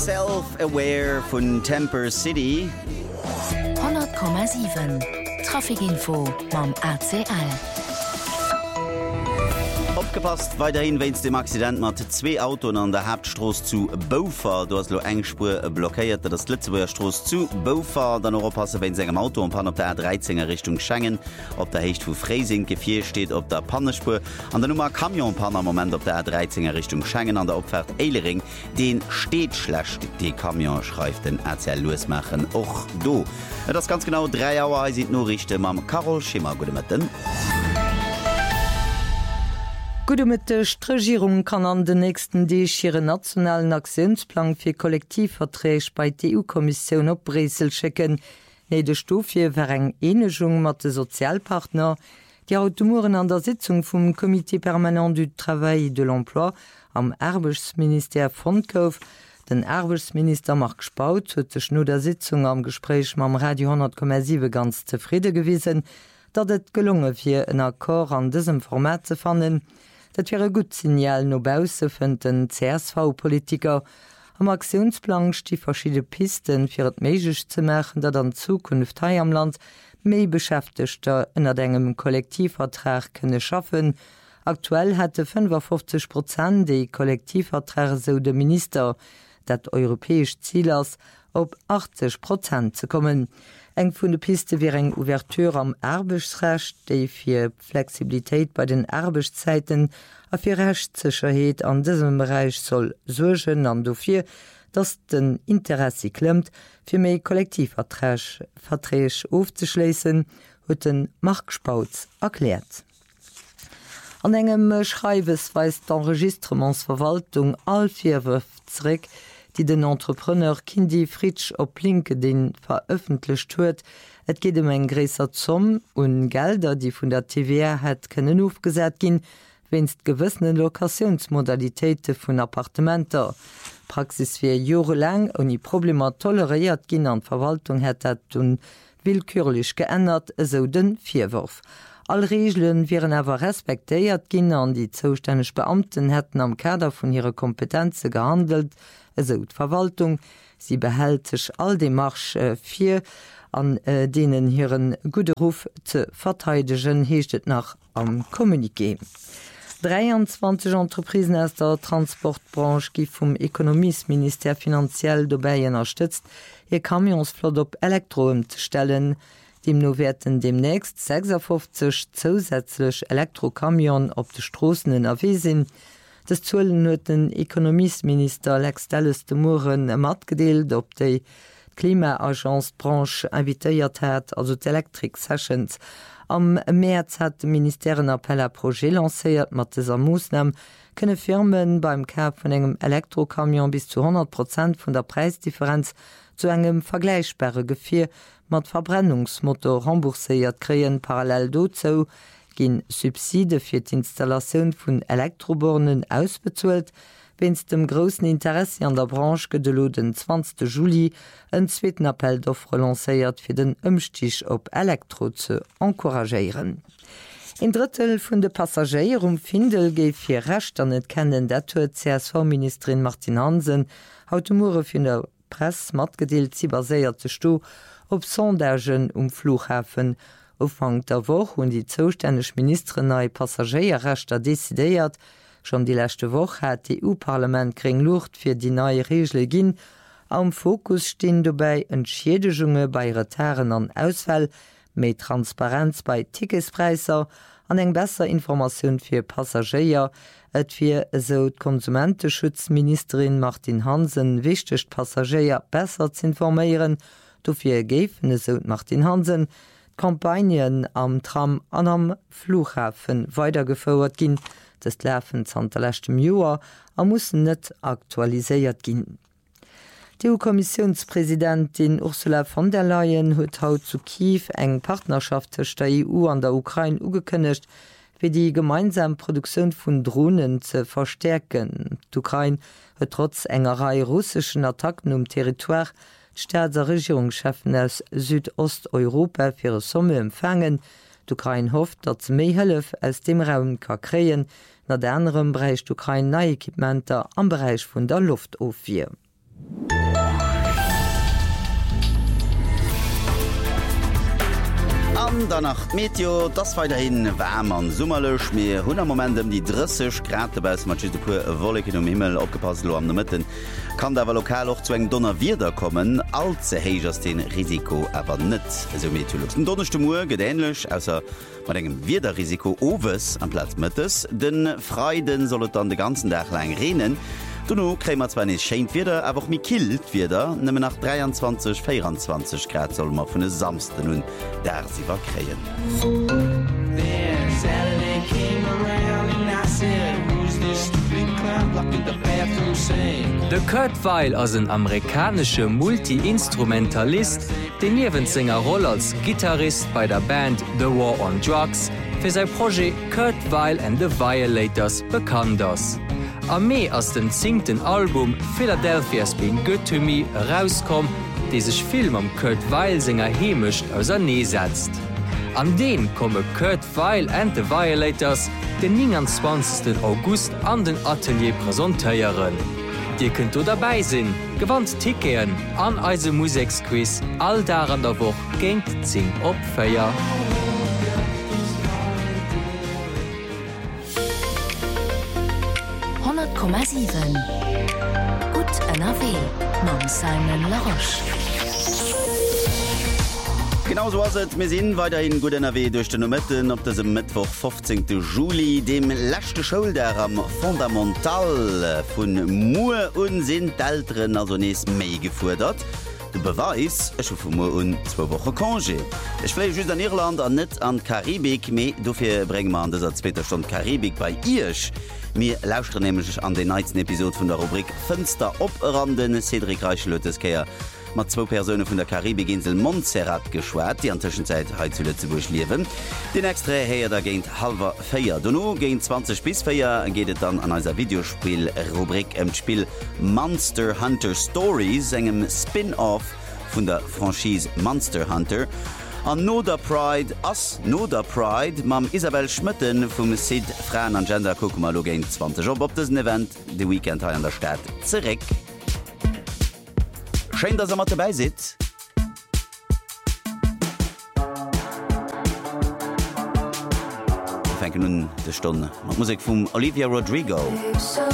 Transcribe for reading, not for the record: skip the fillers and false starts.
Self-aware von Temper City. 100,7 Trafikinfo mam ACL. Aufgepasst weiterhin wenn's dem Accident mat 2 Autos an der Hauptstraße zu Beaufort. Du hast lo Engspur blockiert, das Litzeburger Straße zu Beaufort. Dann aufpassen, wenn segem Auto und Pan auf der A13er Richtung Schengen, ob der Hecht vu Freising Gefähr steht, ob der Pannespur. An der Nummer Camion Panner Moment auf der A13er Richtung Schengen an der Opfahrt Eilering. Den steht schlecht. Die Camion schreibt den RTL Louis machen. Och do. Das ganz genau 3 Jahre sind nur Richte mam Carol Schimmer. Gute Mitten. Gudemëttecht Regierung kann an den nächsten Deeg ihre nationalen Aktionsplan fir Kollektivverträge bei der EU-Kommission op Bresel schicken. Neide Stufie wär eng Enegung mat de Sozialpartner, die Autoren an der Sitzung vum Comité permanent du Travail de l'Emploi am Erbesminister Fondkauf. Den Erbesminister Marc Spaut huet sech no der Sitzung am Gespräch mam Radio 10,7 ganz zufrieden gewesen, dat et gelungen fir en Akkor an diesem Format zu fannen. Dat wäre gut Signal nobause vun den CSV-Politiker. Am Aktionsplan die verschiedene Pisten fir et meigich zu machen, dat an Zukunft hei am Land méi Beschäftigter ënner engem Kollektivvertrag könne schaffen. Aktuell hätte 55% die Kollektivverträge so de Minister, dat europäisch Ziel ass, op 80% zu kommen. Eng vun de Piste wie eng Ouverture am Erbesrecht, déi fir Flexibilitéit bei den Erbeszeiten a fir Rechtssicherheet an diesem Bereich soll sorgen an dofir, dats den Interesse klemmt, fir méi Kollektivverträge aufzuschließen, huet den Marktspauts erklärt. An engem Schreiwes weist d'Enregistrementsverwaltung all 4 Würf zurück, die den Entrepreneur Kindi Fritsch op LinkedIn veröffentlicht huet. Et geht eng gräser Zomm und Gelder, die vun der TVA het können aufgesät gin, wennst gewissenen Lokationsmodalitäten vun Appartementer. Praxis fir Jore lang und die Probleme toleriert gin an Verwaltung het und willkürlich geändert, so den Vierwurf. All Regeln wären aber respektiert gin an die zuständig Beamten hätten am Kader von ihrer Kompetenze gehandelt, so die Verwaltung. Sie behält sich all die Marsch 4 an denen ihren guten Ruf zu verteidigen, hecht nach am Kommuniqué. 23 Entreprisen aus der Transportbranche gi vom Ökonomieminister finanziell dabei unterstützt, ihr Kamionsflot op Elektrom zu stellen. Demno werden demnächst 56 zusätzlich Elektrokamion op de Straßen in AW sind. Das zullen hue den Ökonomieminister Lex Dallas de Muren mat gedeelt, op de Klimaagencebranche invitéiert hat, also d'Electric Sessions. Am März hat de Minister een Appell à Projet lancéiert, mat dieser Maßnahme könne Firmen beim Kauf von engem Elektrokamion bis zu 100% von der Preisdifferenz zu engem vergleichbare Gefir mat Verbrennungsmotor remboursiert kreen. Parallel dazu gin Subside fir d'Installation vun Elektrobornen ausbezuelt, wenns dem großen Interesse an der Branche gedelo den 20. Juli en zweiten Appell d'offre lancéiert fir den Umstich op Elektro zu encouragieren. In Drittel vun de Passagier Findel geif fir recht an net kennen, dat huet CSV-Ministerin Martin Hansen haut Mure vun der Press matgedeelt sie baséiert ze sto op Sondagen Flughafen. Aufang der Woche und die zuständige Ministerin neue Passagierrechter desideiert. Schon die letzte Woche hat die EU-Parlament kring Luft für die neue Regel gin. Am Fokus stehen dabei Entschädigungen bei Retarden an Ausfall, mehr Transparenz bei Ticketspreisen, an eng besser Information für Passagier. Et wir so Konsumentenschutzministerin Martin Hansen wichtig Passagier besser zu informieren. Dafür geben so Martin Hansen Kampagnen am Tram an am Flughafen weitergefordert gin. Das Läfen zanter lechtem Joer mussssen net aktualisiert gin. Die EU-Kommissionspräsidentin Ursula von der Leyen huet haut zu Kiew eng Partnerschaft zwischen der EU an der Ukraine ugekündigt, wie die gemeinsame Produktion von Drohnen zu verstärken. Die Ukraine hat trotz engerei russischen Attacken Territoire Staats- Regierungschefen aus Südosteuropa für ihre Summe empfangen. Die Ukraine hofft, dass sie mehr Hilfe aus dem Raum kann kriegen. Nach anderem Bereich die Ukraine neue Equipmente am Bereich von der Luft auf. An der Nacht Meteo, das weiterhin wärm an Summerlech mir 100 Momentem die 30 Grad Wolken um Himmel opgepasst lo am der Mitten. Kann dawer lokal auch zu eng Donner wieder kommen, allze hegers den Risiko aber net. Also Meteorologen Donnerchte Mu gedähnlich, außer mat engem Widerrisiko owes am Platz Mittes. Den Freiden sollt dann den ganzen Tag lang reden. Duno krämer zwar nicht scheint wieder, aber auch mi killt wieder, nimme nach 23, 24 Grad soll man von den Samsten und der sie war krähen. De Kurt Weill as een amerikanische Multi-Instrumentalist, den Niewenzinger Rolle als Gitarrist bei der Band The War on Drugs fir sein Projekt Kurt Weill and the Violators bekannt ass. Am Mai ass den 10. Album Philadelphia's Been Good to Me rauskom, dé sech Film am Kurt Weill Sänger hemischt aus er nee setzt. An den komme Kurt Weill and the Violators den 29. August an den Atelier präsentéieren. Dir könnt du dabei sinn, gewandt Ticketen an eise Musiksquiz all da an der Woch géint 10 op Feier. Gut NRW Mam Simon Laroche. Genauso was es, wir sind weiterhin gut NRW durch den Mitten auf diesem Mittwoch 15. Juli, dem letzten Schultag am Fundamental von Mur und sind Eltern also nächst Mai gefordert. Der Beweis, ich habe von Mur und 2 Wochen Congé. Ich fliege just an Irland und nicht an Karibik, aber dafür bringen wir an dieser 2. Stunde Karibik bei ihr. Wir lauschen nämlich an den nächsten Episode von der Rubrik Fenster opranden. Cedric Reichel-Löteskeier mit 2 Personen von der Karibikinsel Montserrat geschwärzt, die an der Zwischenzeit heute zu Lützeburg leben. Den extra her, da geht halber Feier. Danach gehen 20 bis Feier, geht es dann an unserer Videospiel-Rubrik im Spiel Monster Hunter Stories, einem Spin-off von der Franchise Monster Hunter. An Noda Pride ass Noda Pride mam Isabel Schmitten vum Sid Frauen an Gender Kokomalogen 20 Job op dessen Event de Weekend ha an der Stadt zerek. Schein dass mat dabei sit. Fenken nun de Stunde. Musik vum Olivia Rodrigo. So